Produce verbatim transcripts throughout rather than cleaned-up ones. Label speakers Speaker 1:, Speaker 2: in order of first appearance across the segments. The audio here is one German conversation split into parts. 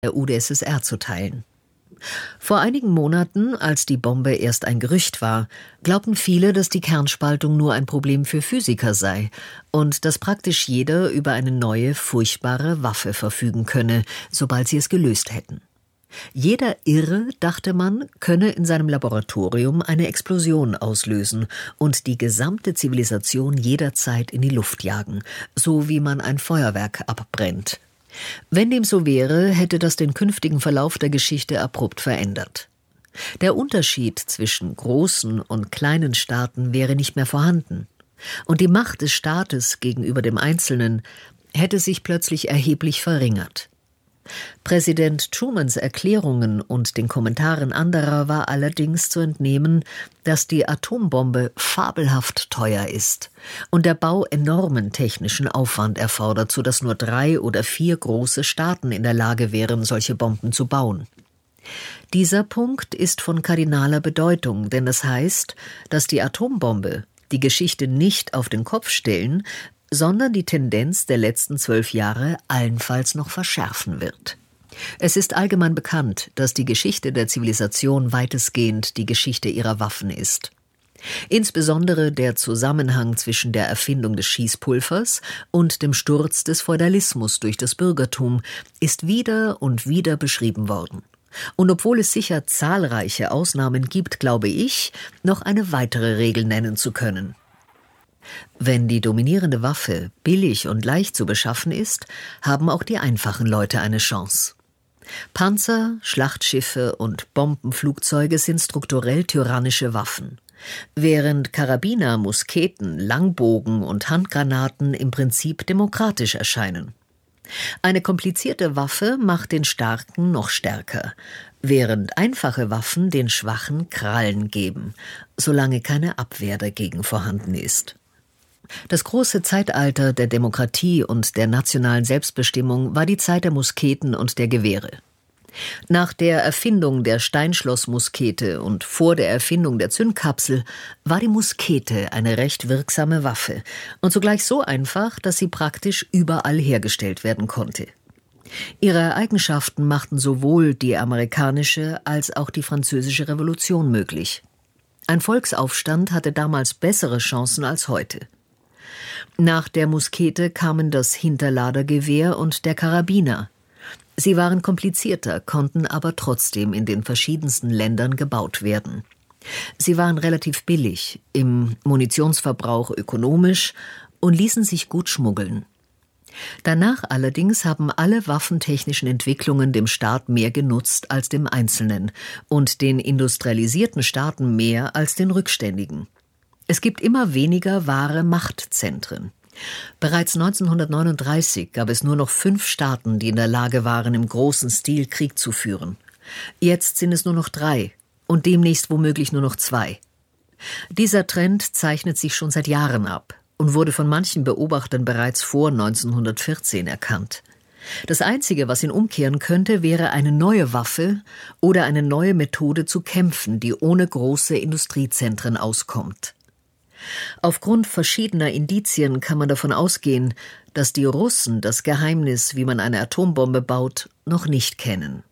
Speaker 1: der U d S S R zu teilen. Vor einigen Monaten, als die Bombe erst ein Gerücht war, glaubten viele, dass die Kernspaltung nur ein Problem für Physiker sei und dass praktisch jeder über eine neue, furchtbare Waffe verfügen könne, sobald sie es gelöst hätten. Jeder Irre, dachte man, könne in seinem Laboratorium eine Explosion auslösen und die gesamte Zivilisation jederzeit in die Luft jagen, so wie man ein Feuerwerk abbrennt. Wenn dem so wäre, hätte das den künftigen Verlauf der Geschichte abrupt verändert. Der Unterschied zwischen großen und kleinen Staaten wäre nicht mehr vorhanden. Und die Macht des Staates gegenüber dem Einzelnen hätte sich plötzlich erheblich verringert. Präsident Trumans Erklärungen und den Kommentaren anderer war allerdings zu entnehmen, dass die Atombombe fabelhaft teuer ist und der Bau enormen technischen Aufwand erfordert, sodass nur drei oder vier große Staaten in der Lage wären, solche Bomben zu bauen. Dieser Punkt ist von kardinaler Bedeutung, denn das heißt, dass die Atombombe die Geschichte nicht auf den Kopf stellen, sondern die Tendenz der letzten zwölf Jahre allenfalls noch verschärfen wird. Es ist allgemein bekannt, dass die Geschichte der Zivilisation weitestgehend die Geschichte ihrer Waffen ist. Insbesondere der Zusammenhang zwischen der Erfindung des Schießpulvers und dem Sturz des Feudalismus durch das Bürgertum ist wieder und wieder beschrieben worden. Und obwohl es sicher zahlreiche Ausnahmen gibt, glaube ich, noch eine weitere Regel nennen zu können. Wenn die dominierende Waffe billig und leicht zu beschaffen ist, haben auch die einfachen Leute eine Chance. Panzer, Schlachtschiffe und Bombenflugzeuge sind strukturell tyrannische Waffen, während Karabiner, Musketen, Langbogen und Handgranaten im Prinzip demokratisch erscheinen. Eine komplizierte Waffe macht den Starken noch stärker, während einfache Waffen den Schwachen Krallen geben, solange keine Abwehr dagegen vorhanden ist. Das große Zeitalter der Demokratie und der nationalen Selbstbestimmung war die Zeit der Musketen und der Gewehre. Nach der Erfindung der Steinschlossmuskete und vor der Erfindung der Zündkapsel war die Muskete eine recht wirksame Waffe und zugleich so einfach, dass sie praktisch überall hergestellt werden konnte. Ihre Eigenschaften machten sowohl die amerikanische als auch die französische Revolution möglich. Ein Volksaufstand hatte damals bessere Chancen als heute. Nach der Muskete kamen das Hinterladergewehr und der Karabiner. Sie waren komplizierter, konnten aber trotzdem in den verschiedensten Ländern gebaut werden. Sie waren relativ billig, im Munitionsverbrauch ökonomisch und ließen sich gut schmuggeln. Danach allerdings haben alle waffentechnischen Entwicklungen dem Staat mehr genutzt als dem Einzelnen und den industrialisierten Staaten mehr als den rückständigen. Es gibt immer weniger wahre Machtzentren. Bereits neunzehnhundertneununddreißig gab es nur noch fünf Staaten, die in der Lage waren, im großen Stil Krieg zu führen. Jetzt sind es nur noch drei und demnächst womöglich nur noch zwei. Dieser Trend zeichnet sich schon seit Jahren ab und wurde von manchen Beobachtern bereits vor neunzehnhundertvierzehn erkannt. Das Einzige, was ihn umkehren könnte, wäre eine neue Waffe oder eine neue Methode zu kämpfen, die ohne große Industriezentren auskommt. Aufgrund verschiedener Indizien kann man davon ausgehen, dass die Russen das Geheimnis, wie man eine Atombombe baut, noch nicht kennen.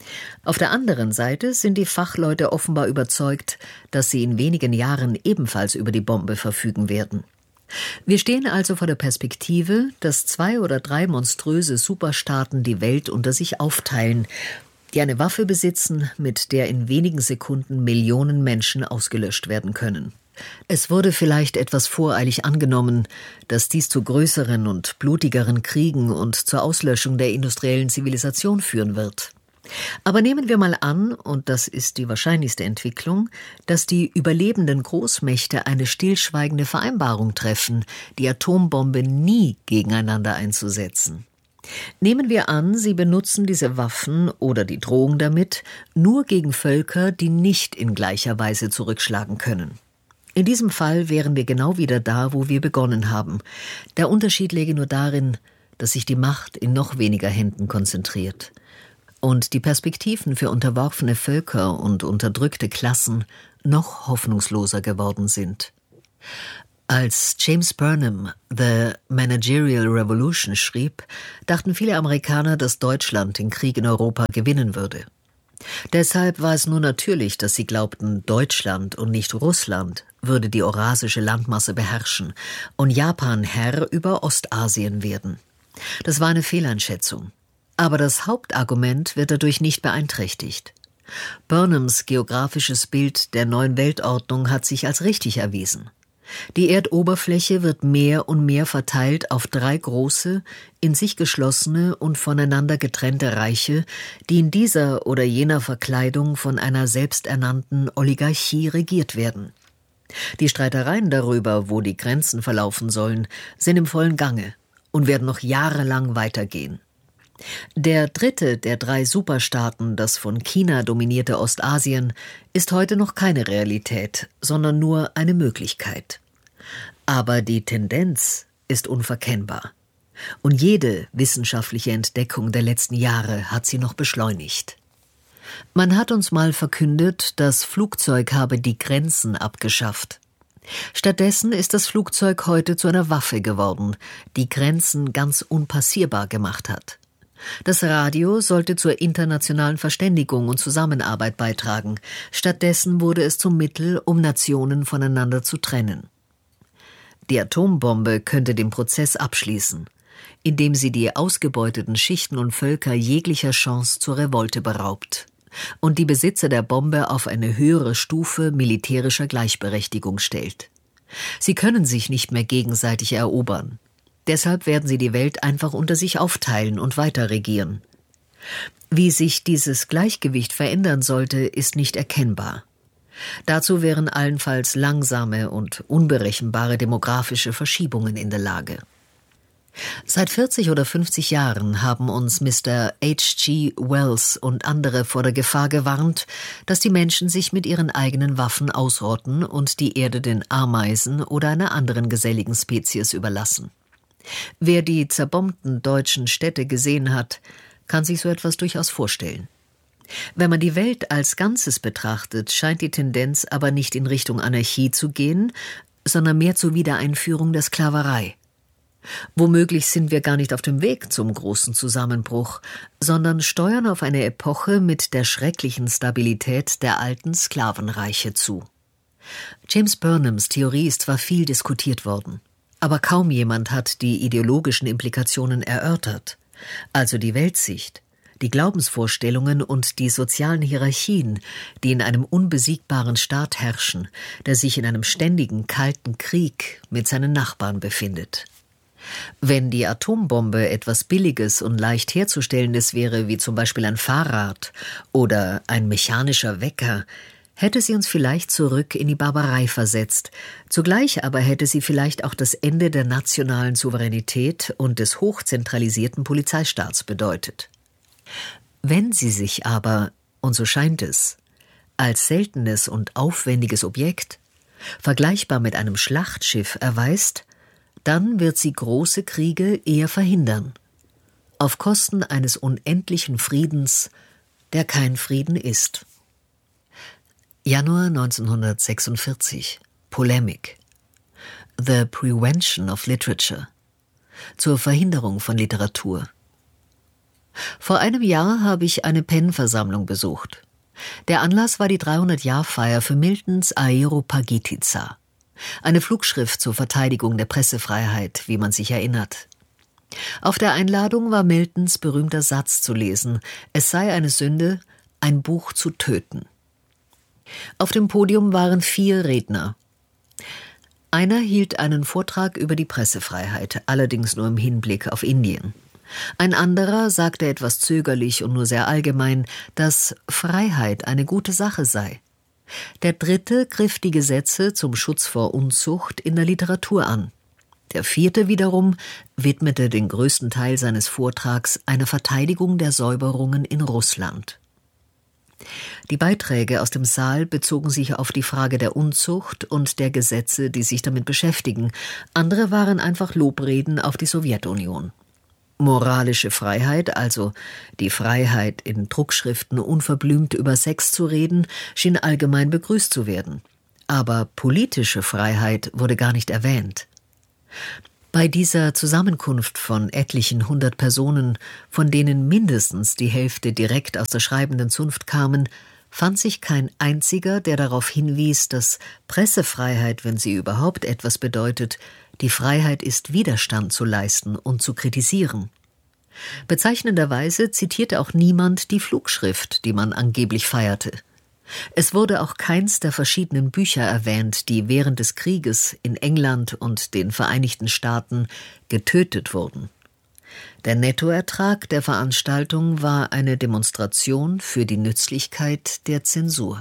Speaker 1: Auf der anderen Seite sind die Fachleute offenbar überzeugt, dass sie in wenigen Jahren ebenfalls über die Bombe verfügen werden. Wir stehen also vor der Perspektive, dass zwei oder drei monströse Superstaaten die Welt unter sich aufteilen, die eine Waffe besitzen, mit der in wenigen Sekunden Millionen Menschen ausgelöscht werden können. Es wurde vielleicht etwas voreilig angenommen, dass dies zu größeren und blutigeren Kriegen und zur Auslöschung der industriellen Zivilisation führen wird. Aber nehmen wir mal an, und das ist die wahrscheinlichste Entwicklung, dass die überlebenden Großmächte eine stillschweigende Vereinbarung treffen, die Atombombe nie gegeneinander einzusetzen. Nehmen wir an, sie benutzen diese Waffen oder die Drohung damit nur gegen Völker, die nicht in gleicher Weise zurückschlagen können. In diesem Fall wären wir genau wieder da, wo wir begonnen haben. Der Unterschied läge nur darin, dass sich die Macht in noch weniger Händen konzentriert und die Perspektiven für unterworfene Völker und unterdrückte Klassen noch hoffnungsloser geworden sind. Als James Burnham The Managerial Revolution schrieb, dachten viele Amerikaner, dass Deutschland den Krieg in Europa gewinnen würde. Deshalb war es nur natürlich, dass sie glaubten, Deutschland und nicht Russland würde die eurasische Landmasse beherrschen und Japan Herr über Ostasien werden. Das war eine Fehleinschätzung. Aber das Hauptargument wird dadurch nicht beeinträchtigt. Burnhams geografisches Bild der neuen Weltordnung hat sich als richtig erwiesen. Die Erdoberfläche wird mehr und mehr verteilt auf drei große, in sich geschlossene und voneinander getrennte Reiche, die in dieser oder jener Verkleidung von einer selbsternannten Oligarchie regiert werden. Die Streitereien darüber, wo die Grenzen verlaufen sollen, sind im vollen Gange und werden noch jahrelang weitergehen. Der dritte der drei Superstaaten, das von China dominierte Ostasien, ist heute noch keine Realität, sondern nur eine Möglichkeit. Aber die Tendenz ist unverkennbar. Und jede wissenschaftliche Entdeckung der letzten Jahre hat sie noch beschleunigt. Man hat uns mal verkündet, das Flugzeug habe die Grenzen abgeschafft. Stattdessen ist das Flugzeug heute zu einer Waffe geworden, die Grenzen ganz unpassierbar gemacht hat. Das Radio sollte zur internationalen Verständigung und Zusammenarbeit beitragen. Stattdessen wurde es zum Mittel, um Nationen voneinander zu trennen. Die Atombombe könnte den Prozess abschließen, indem sie die ausgebeuteten Schichten und Völker jeglicher Chance zur Revolte beraubt und die Besitzer der Bombe auf eine höhere Stufe militärischer Gleichberechtigung stellt. Sie können sich nicht mehr gegenseitig erobern. Deshalb werden sie die Welt einfach unter sich aufteilen und weiter regieren. Wie sich dieses Gleichgewicht verändern sollte, ist nicht erkennbar. Dazu wären allenfalls langsame und unberechenbare demografische Verschiebungen in der Lage. Seit vierzig oder fünfzig Jahren haben uns Mister H G Wells und andere vor der Gefahr gewarnt, dass die Menschen sich mit ihren eigenen Waffen ausrotten und die Erde den Ameisen oder einer anderen geselligen Spezies überlassen. Wer die zerbombten deutschen Städte gesehen hat, kann sich so etwas durchaus vorstellen. Wenn man die Welt als Ganzes betrachtet, scheint die Tendenz aber nicht in Richtung Anarchie zu gehen, sondern mehr zur Wiedereinführung der Sklaverei. Womöglich sind wir gar nicht auf dem Weg zum großen Zusammenbruch, sondern steuern auf eine Epoche mit der schrecklichen Stabilität der alten Sklavenreiche zu. James Burnhams Theorie ist zwar viel diskutiert worden, aber kaum jemand hat die ideologischen Implikationen erörtert, also die Weltsicht, die Glaubensvorstellungen und die sozialen Hierarchien, die in einem unbesiegbaren Staat herrschen, der sich in einem ständigen kalten Krieg mit seinen Nachbarn befindet. Wenn die Atombombe etwas Billiges und leicht herzustellendes wäre, wie zum Beispiel ein Fahrrad oder ein mechanischer Wecker, hätte sie uns vielleicht zurück in die Barbarei versetzt. Zugleich aber hätte sie vielleicht auch das Ende der nationalen Souveränität und des hochzentralisierten Polizeistaats bedeutet. Wenn sie sich aber, und so scheint es, als seltenes und aufwendiges Objekt, vergleichbar mit einem Schlachtschiff erweist, dann wird sie große Kriege eher verhindern, auf Kosten eines unendlichen Friedens, der kein Frieden ist. Januar neunzehnhundertsechsundvierzig. Polemik. The Prevention of Literature. Zur Verhinderung von Literatur. Vor einem Jahr habe ich eine Pen-Versammlung besucht. Der Anlass war die dreihundert-Jahr-Feier für Miltons Areopagitica, eine Flugschrift zur Verteidigung der Pressefreiheit, wie man sich erinnert. Auf der Einladung war Miltons berühmter Satz zu lesen: Es sei eine Sünde, ein Buch zu töten. Auf dem Podium waren vier Redner. Einer hielt einen Vortrag über die Pressefreiheit, allerdings nur im Hinblick auf Indien. Ein anderer sagte etwas zögerlich und nur sehr allgemein, dass Freiheit eine gute Sache sei. Der dritte griff die Gesetze zum Schutz vor Unzucht in der Literatur an. Der vierte wiederum widmete den größten Teil seines Vortrags einer Verteidigung der Säuberungen in Russland. Die Beiträge aus dem Saal bezogen sich auf die Frage der Unzucht und der Gesetze, die sich damit beschäftigen. Andere waren einfach Lobreden auf die Sowjetunion. Moralische Freiheit, also die Freiheit, in Druckschriften unverblümt über Sex zu reden, schien allgemein begrüßt zu werden. Aber politische Freiheit wurde gar nicht erwähnt. Bei dieser Zusammenkunft von etlichen hundert Personen, von denen mindestens die Hälfte direkt aus der schreibenden Zunft kamen, fand sich kein einziger, der darauf hinwies, dass Pressefreiheit, wenn sie überhaupt etwas bedeutet, die Freiheit ist, Widerstand zu leisten und zu kritisieren. Bezeichnenderweise zitierte auch niemand die Flugschrift, die man angeblich feierte. Es wurde auch keins der verschiedenen Bücher erwähnt, die während des Krieges in England und den Vereinigten Staaten getötet wurden. Der Nettoertrag der Veranstaltung war eine Demonstration für die Nützlichkeit der Zensur.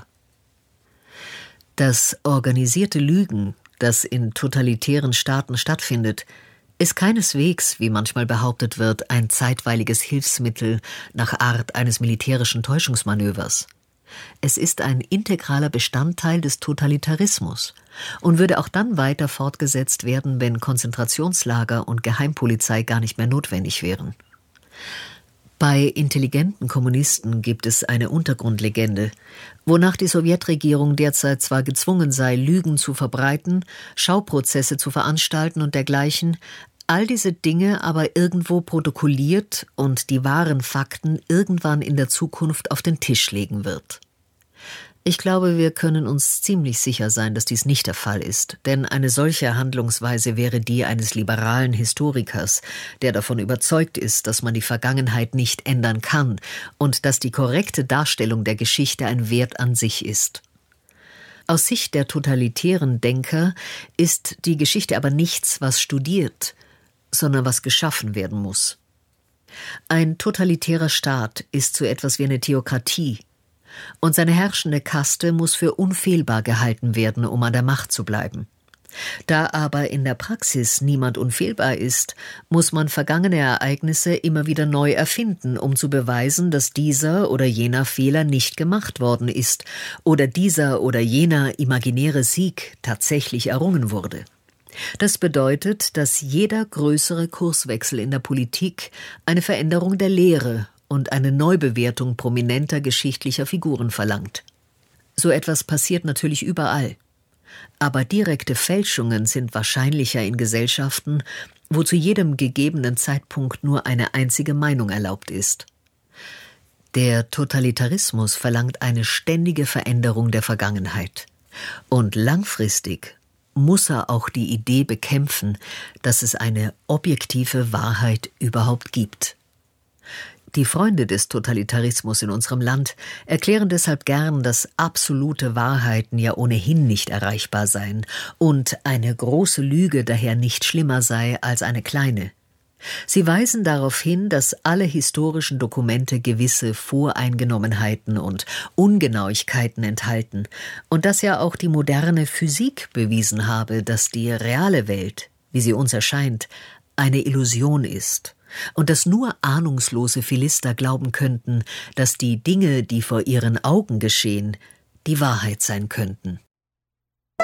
Speaker 1: Das organisierte Lügen, das in totalitären Staaten stattfindet, ist keineswegs, wie manchmal behauptet wird, ein zeitweiliges Hilfsmittel nach Art eines militärischen Täuschungsmanövers. Es ist ein integraler Bestandteil des Totalitarismus und würde auch dann weiter fortgesetzt werden, wenn Konzentrationslager und Geheimpolizei gar nicht mehr notwendig wären. Bei intelligenten Kommunisten gibt es eine Untergrundlegende, wonach die Sowjetregierung derzeit zwar gezwungen sei, Lügen zu verbreiten, Schauprozesse zu veranstalten und dergleichen, all diese Dinge aber irgendwo protokolliert und die wahren Fakten irgendwann in der Zukunft auf den Tisch legen wird. Ich glaube, wir können uns ziemlich sicher sein, dass dies nicht der Fall ist, denn eine solche Handlungsweise wäre die eines liberalen Historikers, der davon überzeugt ist, dass man die Vergangenheit nicht ändern kann und dass die korrekte Darstellung der Geschichte ein Wert an sich ist. Aus Sicht der totalitären Denker ist die Geschichte aber nichts, was studiert, sondern was geschaffen werden muss. Ein totalitärer Staat ist so etwas wie eine Theokratie, und seine herrschende Kaste muss für unfehlbar gehalten werden, um an der Macht zu bleiben. Da aber in der Praxis niemand unfehlbar ist, muss man vergangene Ereignisse immer wieder neu erfinden, um zu beweisen, dass dieser oder jener Fehler nicht gemacht worden ist oder dieser oder jener imaginäre Sieg tatsächlich errungen wurde. Das bedeutet, dass jeder größere Kurswechsel in der Politik eine Veränderung der Lehre und eine Neubewertung prominenter geschichtlicher Figuren verlangt. So etwas passiert natürlich überall. Aber direkte Fälschungen sind wahrscheinlicher in Gesellschaften, wo zu jedem gegebenen Zeitpunkt nur eine einzige Meinung erlaubt ist. Der Totalitarismus verlangt eine ständige Veränderung der Vergangenheit. Und langfristig muss er auch die Idee bekämpfen, dass es eine objektive Wahrheit überhaupt gibt. Die Freunde des Totalitarismus in unserem Land erklären deshalb gern, dass absolute Wahrheiten ja ohnehin nicht erreichbar seien und eine große Lüge daher nicht schlimmer sei als eine kleine. Sie weisen darauf hin, dass alle historischen Dokumente gewisse Voreingenommenheiten und Ungenauigkeiten enthalten und dass ja auch die moderne Physik bewiesen habe, dass die reale Welt, wie sie uns erscheint, eine Illusion ist. Und dass nur ahnungslose Philister glauben könnten, dass die Dinge, die vor ihren Augen geschehen, die Wahrheit sein könnten.